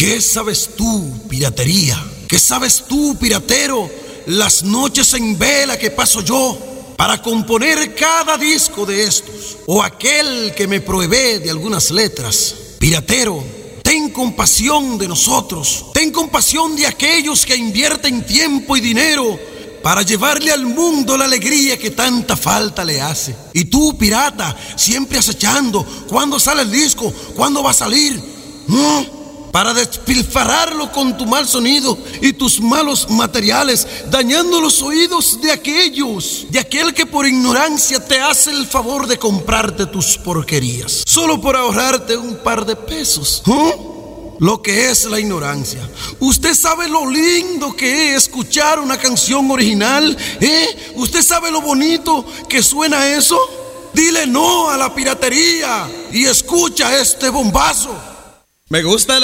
¿Qué sabes tú, piratería? ¿Qué sabes tú, piratero? Las noches en vela que paso yo para componer cada disco de estos, o aquel que me provee de algunas letras. Piratero, ten compasión de nosotros, ten compasión de aquellos que invierten tiempo y dinero para llevarle al mundo la alegría que tanta falta le hace. Y tú, pirata, siempre acechando, ¿cuándo sale el disco? ¿Cuándo va a salir? Para despilfarrarlo con tu mal sonido y tus malos materiales, dañando los oídos de aquel que por ignorancia te hace el favor de comprarte tus porquerías, solo por ahorrarte un par de pesos. Lo que es la ignorancia. ¿Usted sabe lo lindo que es escuchar una canción original? ¿Usted sabe lo bonito que suena eso? Dile no a la piratería y escucha este bombazo. Me gusta